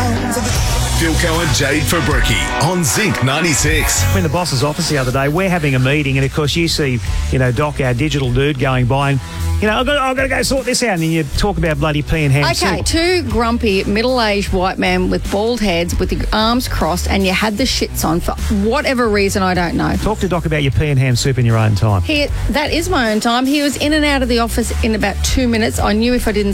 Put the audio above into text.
Philco and Jade Fabricki on Zinc 96. I'm in the boss's office the other day. We're having a meeting, and of course you see, Doc, our digital dude, going by, and I've got to go sort this out. And then you talk about bloody pea and ham soup. Okay, two grumpy middle-aged white men with bald heads with the arms crossed, and you had the shits on for whatever reason, I don't know. Talk to Doc about your pea and ham soup in your own time. That is my own time. He was in and out of the office in about 2 minutes. I knew if I didn't